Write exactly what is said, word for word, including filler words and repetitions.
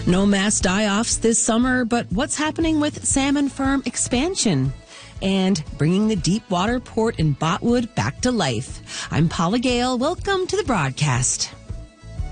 No mass die-offs this summer, but what's happening with salmon farm expansion? And bringing the deep water port in Botwood back to life. I'm Paula Gale. Welcome to the broadcast.